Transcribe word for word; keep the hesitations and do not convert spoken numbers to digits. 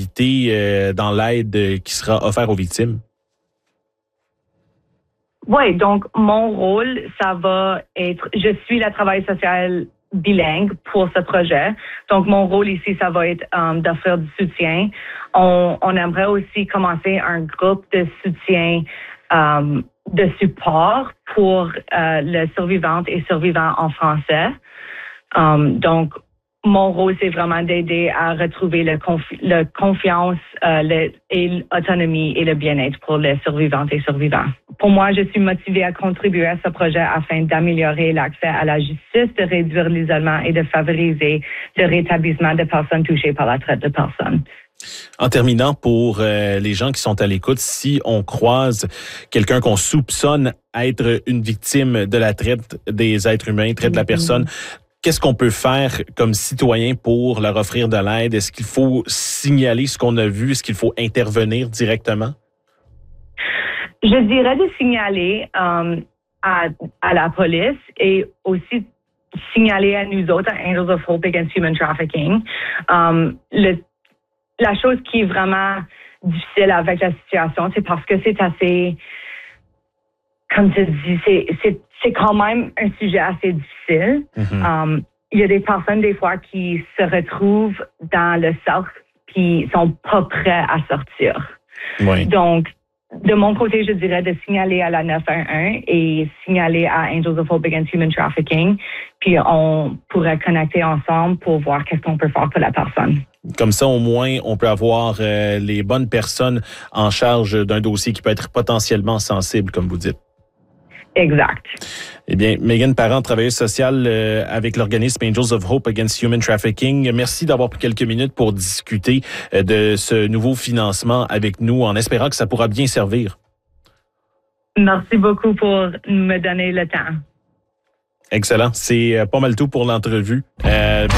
responsabilités euh, dans l'aide qui sera offerte aux victimes? Oui, donc mon rôle, ça va être, je suis la travailleuse sociale bilingue pour ce projet. Donc mon rôle ici, ça va être um, d'offrir du soutien. On, on aimerait aussi commencer un groupe de soutien, um, de support pour euh, les survivantes et survivants en français. Um, donc mon rôle, c'est vraiment d'aider à retrouver le, confi- le confiance euh, le, et l'autonomie et le bien-être pour les survivantes et survivants. Pour moi, je suis motivée à contribuer à ce projet afin d'améliorer l'accès à la justice, de réduire l'isolement et de favoriser le rétablissement de personnes touchées par la traite de personnes. En terminant, pour euh, les gens qui sont à l'écoute, si on croise quelqu'un qu'on soupçonne être une victime de la traite des êtres humains, traite de la personne, qu'est-ce qu'on peut faire comme citoyen pour leur offrir de l'aide? Est-ce qu'il faut signaler ce qu'on a vu? Est-ce qu'il faut intervenir directement? Je dirais de signaler um, à, à la police et aussi signaler à nous autres, à Angels of Hope Against Human Trafficking. Um, le, la chose qui est vraiment difficile avec la situation, c'est parce que c'est assez, comme tu dis, c'est, c'est, c'est quand même un sujet assez difficile. Mm-hmm. Um, il y a des personnes, des fois, qui se retrouvent dans le cercle puis sont pas prêts à sortir. Oui. Donc, de mon côté, je dirais de signaler à la neuf un un et signaler à Angels of Hope Against Human Trafficking, puis on pourrait connecter ensemble pour voir qu'est-ce qu'on peut faire pour la personne. Comme ça, au moins, on peut avoir euh, les bonnes personnes en charge d'un dossier qui peut être potentiellement sensible, comme vous dites. Exact. Eh bien, Megan Parent, travailleuse sociale euh, avec l'organisme Angels of Hope Against Human Trafficking, merci d'avoir pris quelques minutes pour discuter euh, de ce nouveau financement avec nous, en espérant que ça pourra bien servir. Merci beaucoup pour me donner le temps. Excellent. C'est pas mal tout pour l'entrevue. Euh,